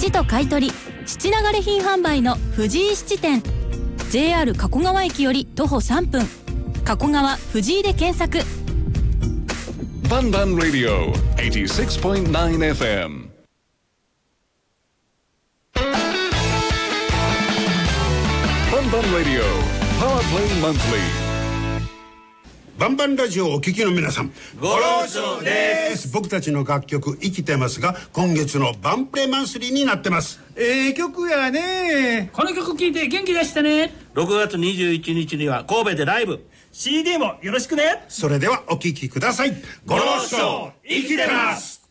質と買い取り質流れ品販売の藤井質店、 JR 加古川駅より徒歩3分、加古川藤井で検索。 バンバンラディオ 86.9 FM。 バンバンラディオパワープレイマンスリー。 バンバンラジオをお聞きの皆さん、 ご労長です。 僕たちの楽曲生きてますが、今月のバンプレマンスリーになってます。 曲やね。 この曲聴いて元気出してね。 6月21日には神戸でライブ、 CD もよろしくね。 それではお聞きください。 ご労長生きてます。